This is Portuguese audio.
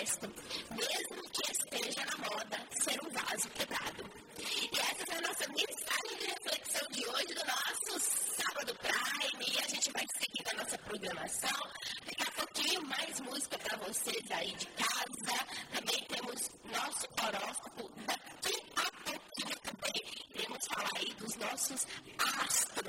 honesto, mesmo que esteja na moda ser um vaso quebrado. E essa é a nossa mensagem de reflexão de hoje do nosso Sábado Prime. E a gente vai seguir na nossa programação. Daqui a pouquinho mais música para vocês aí de casa. Também temos nosso horóscopo. Daqui a pouquinho também iremos falar aí dos nossos astros.